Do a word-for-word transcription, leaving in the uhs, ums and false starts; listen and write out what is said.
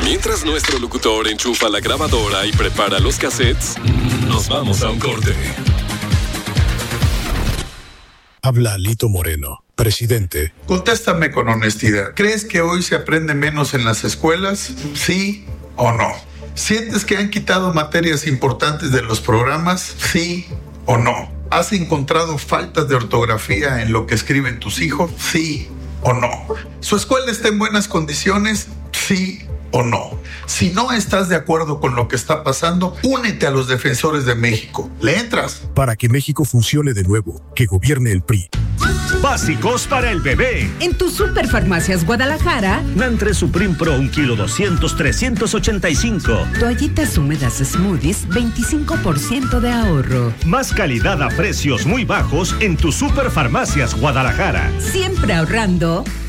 Mientras nuestro locutor enchufa la grabadora y prepara los cassettes, nos vamos a un corte. Habla Lito Moreno, presidente. Contéstame con honestidad. ¿Crees que hoy se aprende menos en las escuelas? ¿Sí o no? ¿Sientes que han quitado materias importantes de los programas? ¿Sí o no? ¿Has encontrado faltas de ortografía en lo que escriben tus hijos? ¿Sí o no? ¿Su escuela está en buenas condiciones? ¿Sí o no? Si no estás de acuerdo con lo que está pasando, únete a los defensores de México. ¿Le entras? Para que México funcione de nuevo, que gobierne el P R I. Básicos para el bebé. En tu Superfarmacias Guadalajara. Nantre Supreme Pro, un kilo doscientos, trescientos ochenta y cinco. Toallitas húmedas Smoothies, veinticinco por ciento de ahorro. Más calidad a precios muy bajos en tu Superfarmacias Guadalajara. Siempre ahorrando.